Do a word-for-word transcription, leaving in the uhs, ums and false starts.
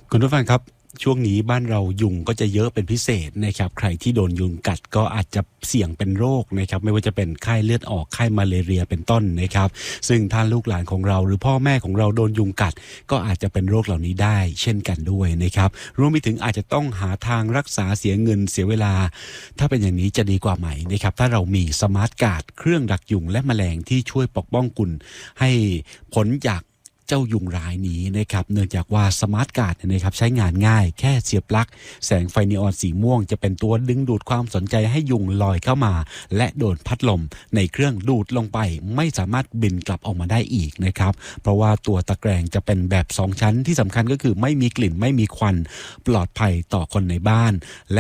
คุณผู้ฟังครับช่วงนี้บ้านเรายุงก็จะเยอะเป็นพิเศษนะครับใครที่โดนยุงกัดก็อาจจะเสี่ยงเป็นโรคนะครับไม่ว่าจะเป็นไข้เลือดออกไข้มาเลเรียเป็นต้นนะครับซึ่งถ้าลูกหลานของเราหรือพ่อแม่ของเราโดนยุงกัดก็อาจจะเป็นโรคเหล่านี้ได้เช่นกันด้วยนะครับรวมไปถึงอาจจะต้องหาทางรักษาเสียเงินเสียเวลาถ้าเป็นอย่างนี้จะดีกว่าไหมนะครับถ้าเรามีสมาร์ทการ์ดเครื่องดักยุงและแมลงที่ช่วยปกป้องคุณให้พ้นจากเจ้ายุงร้ายนี้นะครับเนื่องจากว่าสมาร์ทการ์ดนะครับใช้งานง่ายแค่เสียบปลั๊กแสงไฟนีออนสีม่วงจะเป็นตัวดึงดูดความสนใจให้ยุงลอยเข้ามาและโดนพัดลมในเครื่องดูดลงไปไม่สามารถบินกลับออกมาได้อีกนะครับเพราะว่าตัวตะแกรงจะเป็นแบบสองชั้นที่สำคัญก็คือไม่มีกลิ่นไม่มีควันปลอดภัยต่อคนในบ้านและ